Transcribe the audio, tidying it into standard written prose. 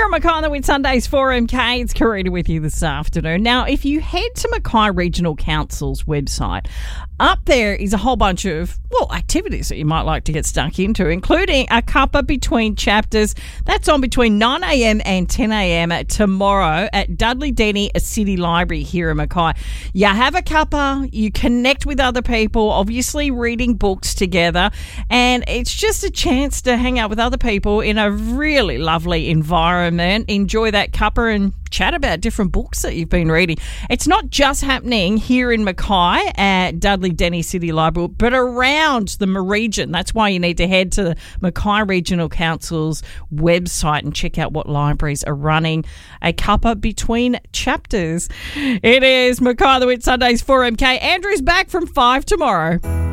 from Mackay on the Win Sundays for MK. It's Karina with you this afternoon. Now, if you head to Mackay Regional Council's website, up there is a whole bunch of, activities that you might like to get stuck into, including a cuppa between chapters. That's on between 9 a.m. and 10 a.m. tomorrow at Dudley Denny City Library here in Mackay. You have a cuppa, you connect with other people, obviously reading books together, and it's just a chance to hang out with other people in a really lovely environment. Enjoy that cuppa and chat about different books that you've been reading. It's not just happening here in Mackay at Dudley Denny City Library, but around the region. That's why you need to head to the Mackay Regional Council's website and check out what libraries are running a cuppa between chapters. It is Mackay the Wit Sundays for MK. Andrew's back from 5 tomorrow.